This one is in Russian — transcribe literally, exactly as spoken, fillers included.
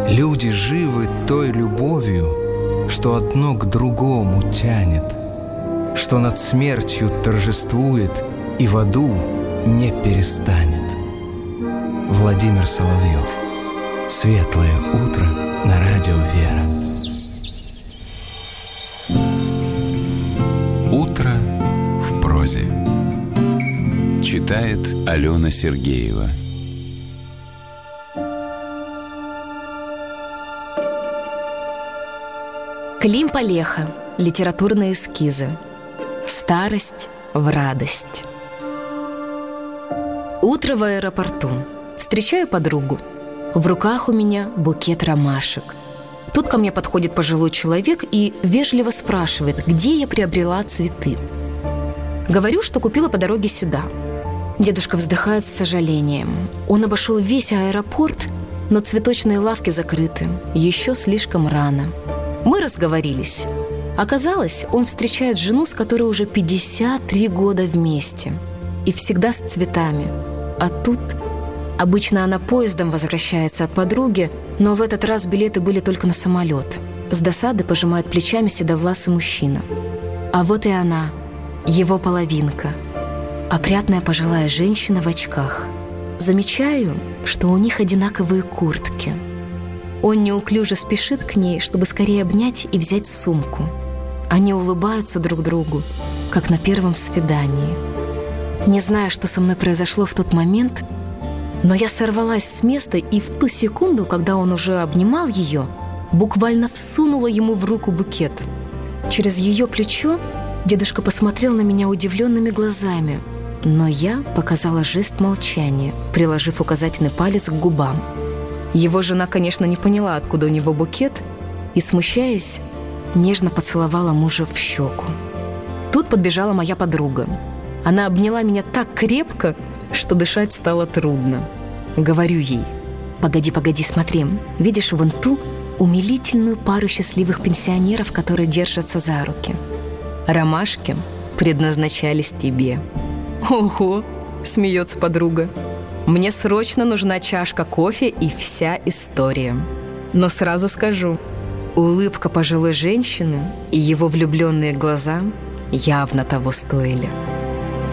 Люди живы той любовью, что одно к другому тянет, что над смертью торжествует и в аду не перестанет. Владимир Соловьев. Светлое утро на радио «Вера». Утро в прозе. Читает Алена Сергеева. Клим Палеха. Литературные эскизы. Старость в радость. Утро в аэропорту. Встречаю подругу. В руках у меня букет ромашек. Тут ко мне подходит пожилой человек и вежливо спрашивает, где я приобрела цветы. Говорю, что купила по дороге сюда. Дедушка вздыхает с сожалением. Он обошел весь аэропорт, но цветочные лавки закрыты. Еще слишком рано. Мы разговорились. Оказалось, он встречает жену, с которой уже пятьдесят три года вместе. И всегда с цветами. А тут... Обычно она поездом возвращается от подруги, но в этот раз билеты были только на самолет. С досады пожимает плечами седовласый мужчина. А вот и она, его половинка. Опрятная пожилая женщина в очках. Замечаю, что у них одинаковые куртки. Он неуклюже спешит к ней, чтобы скорее обнять и взять сумку. Они улыбаются друг другу, как на первом свидании. Не знаю, что со мной произошло в тот момент, но я сорвалась с места и в ту секунду, когда он уже обнимал ее, буквально всунула ему в руку букет. Через ее плечо дедушка посмотрел на меня удивленными глазами, но я показала жест молчания, приложив указательный палец к губам. Его жена, конечно, не поняла, откуда у него букет, и, смущаясь, нежно поцеловала мужа в щеку. Тут подбежала моя подруга. Она обняла меня так крепко, что дышать стало трудно. Говорю ей: «Погоди, погоди, смотри. Видишь вон ту умилительную пару счастливых пенсионеров, которые держатся за руки? Ромашки предназначались тебе». «Ого!» — смеется подруга. «Мне срочно нужна чашка кофе и вся история. Но сразу скажу, улыбка пожилой женщины и его влюбленные глаза явно того стоили».